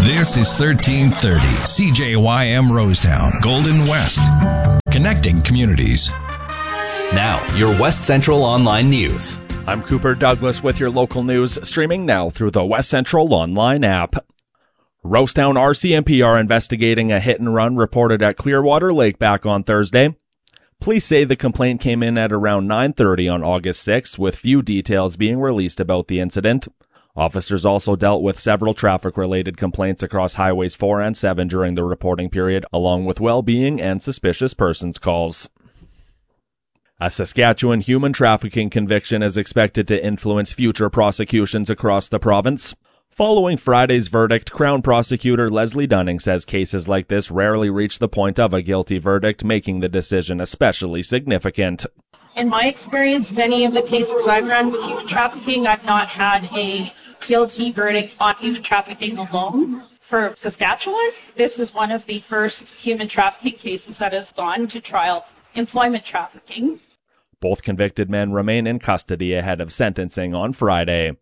This is 1330 CJYM Rosetown, Golden West. Connecting communities. Now, your West Central Online News. I'm Cooper Douglas with your local news, streaming now through the West Central Online app. Rosetown RCMP are investigating a hit-and-run reported at Clearwater Lake back on Thursday. Police say the complaint came in at around 9:30 on August 6, with few details being released about the incident. Officers also dealt with several traffic-related complaints across Highways 4 and 7 during the reporting period, along with well-being and suspicious persons calls. A Saskatchewan human trafficking conviction is expected to influence future prosecutions across the province. Following Friday's verdict, Crown Prosecutor Leslie Dunning says cases like this rarely reach the point of a guilty verdict, making the decision especially significant. In my experience, many of the cases I've run with human trafficking, I've not had a guilty verdict on human trafficking alone. For Saskatchewan, this is one of the first human trafficking cases that has gone to trial, employment trafficking. Both convicted men remain in custody ahead of sentencing on Friday.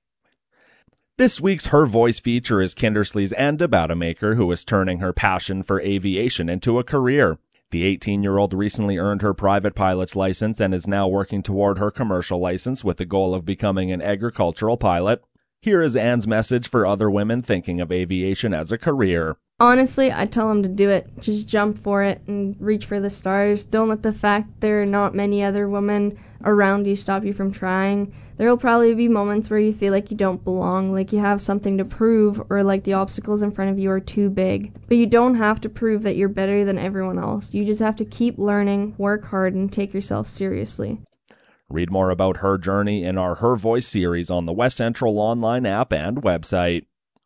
This week's Her Voice feature is Kindersley's Ann DeBatamaker, who is turning her passion for aviation into a career. The 18-year-old recently earned her private pilot's license and is now working toward her commercial license with the goal of becoming an agricultural pilot. Here is Ann's message for other women thinking of aviation as a career. Honestly, I tell them to do it. Just jump for it and reach for the stars. Don't let the fact there are not many other women around you stop you from trying. There will probably be moments where you feel like you don't belong, like you have something to prove, or like the obstacles in front of you are too big. But you don't have to prove that you're better than everyone else. You just have to keep learning, work hard, and take yourself seriously. Read more about her journey in our Her Voice series on the West Central Online app and website.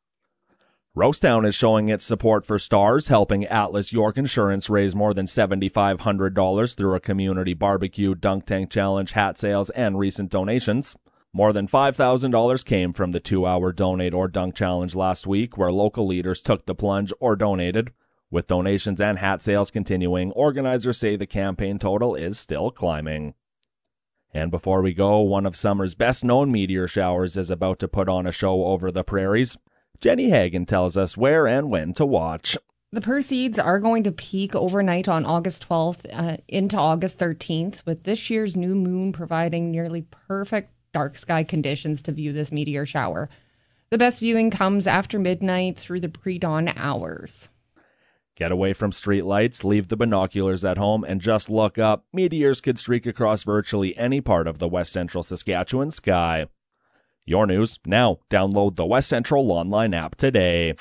Rosetown is showing its support for STARS, helping Atlas York Insurance raise more than $7,500 through a community barbecue, dunk tank challenge, hat sales, and recent donations. More than $5,000 came from the 2-hour Donate or Dunk Challenge last week, where local leaders took the plunge or donated. With donations and hat sales continuing, organizers say the campaign total is still climbing. And before we go, one of summer's best-known meteor showers is about to put on a show over the prairies. Jenny Hagan tells us where and when to watch. The Perseids are going to peak overnight on August 12th into August 13th, with this year's new moon providing nearly perfect dark sky conditions to view this meteor shower. The best viewing comes after midnight through the pre-dawn hours. Get away from street lights, leave the binoculars at home, and just look up. Meteors could streak across virtually any part of the West Central Saskatchewan sky. Your news now. Download the West Central Online app today.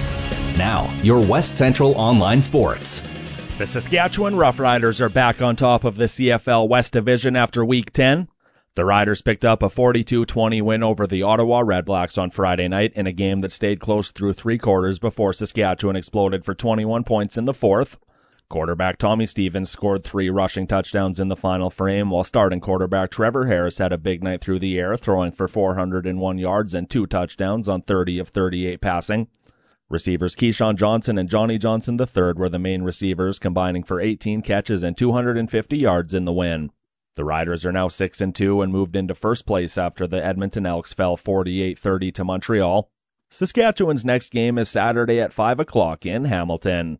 Now, your West Central Online Sports. The Saskatchewan Roughriders are back on top of the CFL West Division after Week 10. The Riders picked up a 42-20 win over the Ottawa Redblacks on Friday night in a game that stayed close through 3 quarters before Saskatchewan exploded for 21 points in the fourth. Quarterback Tommy Stevens scored 3 rushing touchdowns in the final frame, while starting quarterback Trevor Harris had a big night through the air, throwing for 401 yards and 2 touchdowns on 30 of 38 passing. Receivers Keyshawn Johnson and Johnny Johnson III were the main receivers, combining for 18 catches and 250 yards in the win. The Riders are now 6-2 and moved into first place after the Edmonton Elks fell 48-30 to Montreal. Saskatchewan's next game is Saturday at 5 o'clock in Hamilton.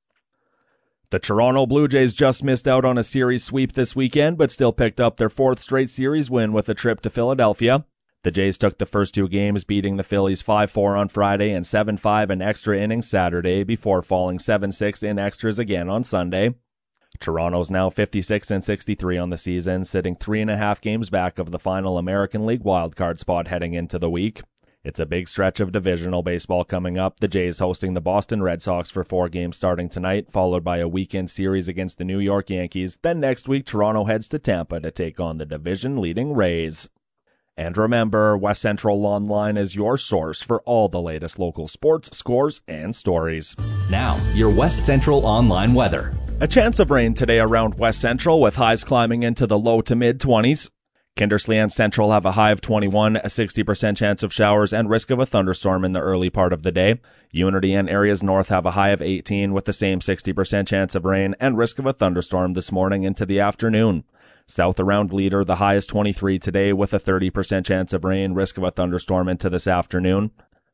The Toronto Blue Jays just missed out on a series sweep this weekend, but still picked up their 4th straight series win with a trip to Philadelphia. The Jays took the first 2 games, beating the Phillies 5-4 on Friday and 7-5 in extra innings Saturday, before falling 7-6 in extras again on Sunday. Toronto's now 56-63 on the season, sitting 3.5 games back of the final American League wildcard spot heading into the week. It's a big stretch of divisional baseball coming up, the Jays hosting the Boston Red Sox for 4 games starting tonight, followed by a weekend series against the New York Yankees. Then next week, Toronto heads to Tampa to take on the division-leading Rays. And remember, West Central Online is your source for all the latest local sports, scores, and stories. Now, your West Central Online weather. A chance of rain today around West Central, with highs climbing into the low to mid-20s. Kindersley and Central have a high of 21, a 60% chance of showers, and risk of a thunderstorm in the early part of the day. Unity and areas north have a high of 18, with the same 60% chance of rain, and risk of a thunderstorm this morning into the afternoon. South around Leader, the high is 23 today, with a 30% chance of rain, risk of a thunderstorm into this afternoon.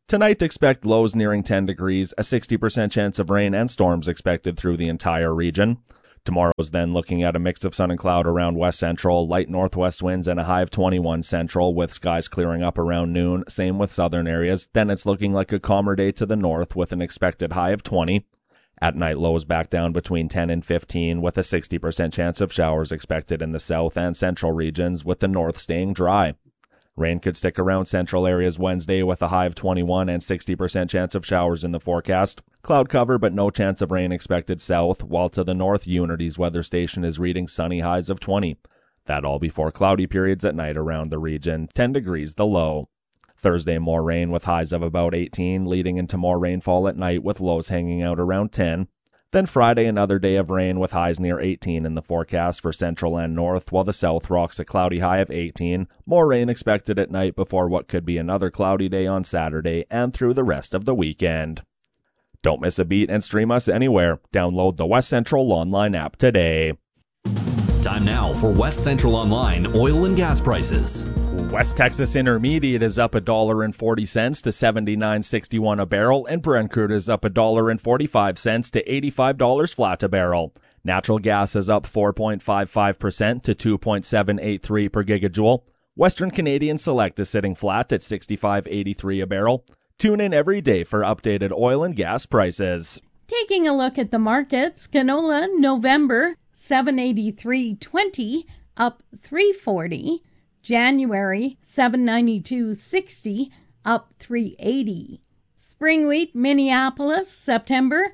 Tonight, expect lows nearing 10 degrees, a 60% chance of rain and storms expected through the entire region. Tomorrow's then looking at a mix of sun and cloud around west central, light northwest winds and a high of 21 central, with skies clearing up around noon. Same with southern areas. Then it's looking like a calmer day to the north with an expected high of 20. At night, lows back down between 10 and 15, with a 60% chance of showers expected in the south and central regions, with the north staying dry. Rain could stick around central areas Wednesday with a high of 21 and 60% chance of showers in the forecast. Cloud cover but no chance of rain expected south, while to the north Unity's weather station is reading sunny highs of 20. That all before cloudy periods at night around the region, 10 degrees the low. Thursday, more rain with highs of about 18, leading into more rainfall at night with lows hanging out around 10. Then Friday, another day of rain with highs near 18 in the forecast for central and north, while the south rocks a cloudy high of 18. More rain expected at night before what could be another cloudy day on Saturday and through the rest of the weekend. Don't miss a beat and stream us anywhere. Download the West Central Online app today. Time now for West Central Online oil and gas prices. West Texas Intermediate is up $1.40 to $79.61 a barrel, and Brent crude is up $1.45 to $85 flat a barrel. Natural gas is up 4.55% to $2.783 per gigajoule. Western Canadian Select is sitting flat at $65.83 a barrel. Tune in every day for updated oil and gas prices. Taking a look at the markets, canola November $783.20 up $3.40. January $792.60 up $3.80. Spring wheat Minneapolis September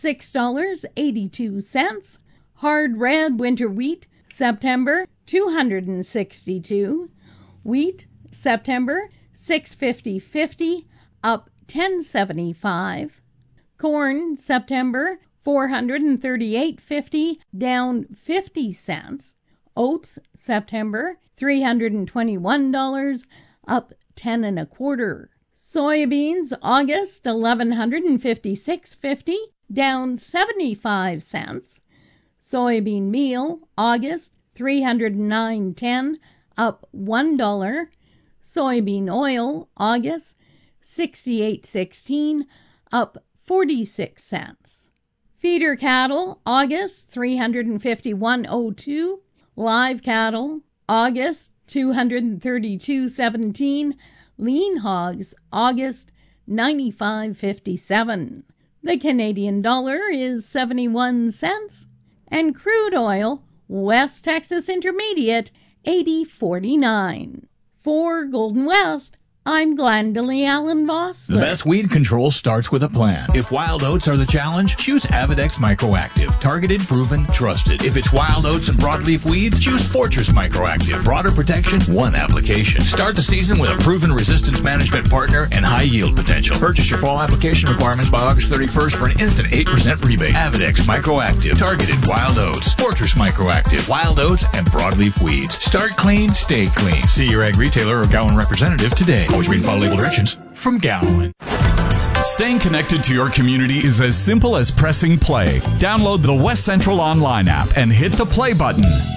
$6.82. Hard red winter wheat September $262. Wheat September $650.50 up $10.75. Corn September $438.50 down 50 cents. Oats September $321 up 10 1/4. Soybeans August $1,156.50 down 75 cents. Soybean meal August $309.10 up $1. Soybean oil August $68.16 up 46 cents. Feeder cattle August $351.02. Live cattle August $232.17. Lean hogs August $95.57. The Canadian dollar is 71 cents, and crude oil West Texas Intermediate $80.49. For Golden West, I'm Glendalee Allen Voss. The best weed control starts with a plan. If wild oats are the challenge, choose Avidex Microactive. Targeted, proven, trusted. If it's wild oats and broadleaf weeds, choose Fortress Microactive. Broader protection, one application. Start the season with a proven resistance management partner and high yield potential. Purchase your fall application requirements by August 31st for an instant 8% rebate. Avidex Microactive. Targeted wild oats. Fortress Microactive. Wild oats and broadleaf weeds. Start clean, stay clean. See your ag retailer or Gowan representative today. Always read and follow label directions from Gowan. Staying connected to your community is as simple as pressing play. Download the West Central Online app and hit the play button.